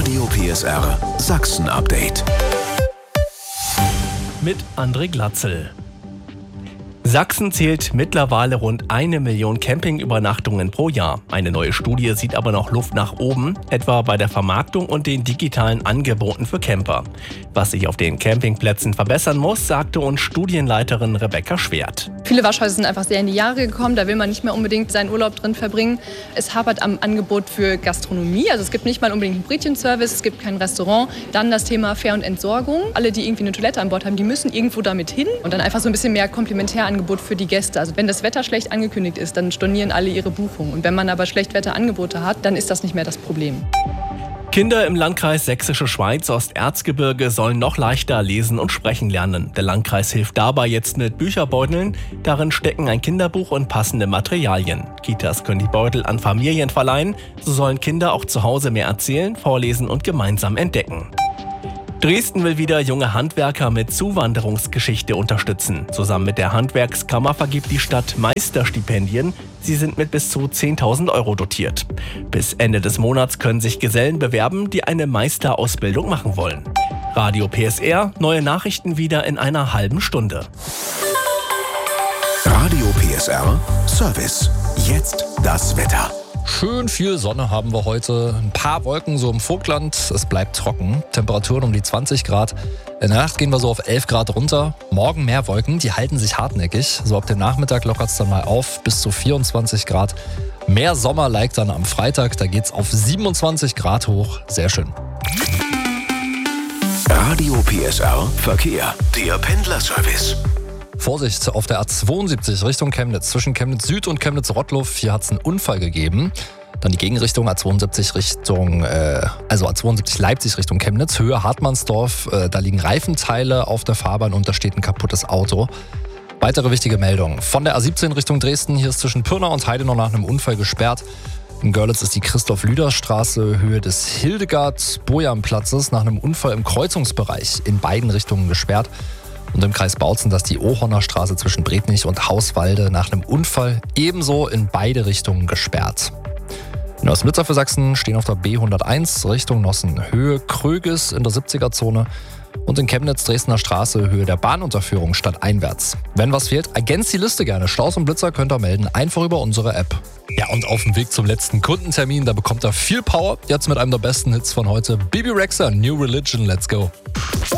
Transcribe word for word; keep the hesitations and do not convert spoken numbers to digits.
Radio P S R Sachsen-Update. Mit André Glatzel. Sachsen zählt mittlerweile rund eine Million Campingübernachtungen pro Jahr. Eine neue Studie sieht aber noch Luft nach oben, etwa bei der Vermarktung und den digitalen Angeboten für Camper. Was sich auf den Campingplätzen verbessern muss, sagte uns Studienleiterin Rebecca Schwert. Viele Waschhäuser sind einfach sehr in die Jahre gekommen, da will man nicht mehr unbedingt seinen Urlaub drin verbringen. Es hapert am Angebot für Gastronomie, also es gibt nicht mal unbedingt einen Brötchenservice, es gibt kein Restaurant. Dann das Thema Fähr- und Entsorgung. Alle, die irgendwie eine Toilette an Bord haben, die müssen irgendwo damit hin. Und dann einfach so ein bisschen mehr Komplementärangebot für die Gäste. Also wenn das Wetter schlecht angekündigt ist, dann stornieren alle ihre Buchungen. Und wenn man aber Schlechtwetterangebote hat, dann ist das nicht mehr das Problem. Kinder im Landkreis Sächsische Schweiz Osterzgebirge sollen noch leichter lesen und sprechen lernen. Der Landkreis hilft dabei jetzt mit Bücherbeuteln. Darin stecken ein Kinderbuch und passende Materialien. Kitas können die Beutel an Familien verleihen. So sollen Kinder auch zu Hause mehr erzählen, vorlesen und gemeinsam entdecken. Dresden will wieder junge Handwerker mit Zuwanderungsgeschichte unterstützen. Zusammen mit der Handwerkskammer vergibt die Stadt Meisterstipendien. Sie sind mit bis zu zehntausend Euro dotiert. Bis Ende des Monats können sich Gesellen bewerben, die eine Meisterausbildung machen wollen. Radio P S R, neue Nachrichten wieder in einer halben Stunde. Radio P S R Service. Jetzt das Wetter. Schön viel Sonne haben wir heute. Ein paar Wolken so im Vogtland. Es bleibt trocken. Temperaturen um die zwanzig Grad. In der Nacht gehen wir so auf elf Grad runter. Morgen mehr Wolken, die halten sich hartnäckig. So ab dem Nachmittag lockert es dann mal auf bis zu vierundzwanzig Grad. Mehr Sommer like dann am Freitag. Da geht's auf siebenundzwanzig Grad hoch. Sehr schön. Radio P S R Verkehr. Der Pendlerservice. Vorsicht auf der A zweiundsiebzig Richtung Chemnitz, zwischen Chemnitz Süd und Chemnitz Rottluff. Hier hat es einen Unfall gegeben. Dann die Gegenrichtung A zweiundsiebzig Richtung, äh, also A zweiundsiebzig Leipzig Richtung Chemnitz, Höhe Hartmannsdorf. Äh, da liegen Reifenteile auf der Fahrbahn und da steht ein kaputtes Auto. Weitere wichtige Meldung. Von der A siebzehn Richtung Dresden, hier ist zwischen Pirna und Heidenau nach einem Unfall gesperrt. In Görlitz ist die Christoph-Lüders-Straße, Höhe des Hildegard-Bojam-Platzes, nach einem Unfall im Kreuzungsbereich in beiden Richtungen gesperrt. Und im Kreis Bautzen, dass die Ohorner Straße zwischen Bretnich und Hauswalde nach einem Unfall ebenso in beide Richtungen gesperrt. In Osmlitzer für Sachsen stehen auf der B hunderteins Richtung Nossen Höhe Kröges in der siebziger-Zone und in Chemnitz Dresdner Straße Höhe der Bahnunterführung stadteinwärts. Wenn was fehlt, ergänzt die Liste gerne. Staus und Blitzer könnt ihr melden, einfach über unsere App. Ja, und auf dem Weg zum letzten Kundentermin, da bekommt ihr viel Power. Jetzt mit einem der besten Hits von heute. Bebe Rexha, New Religion, let's go.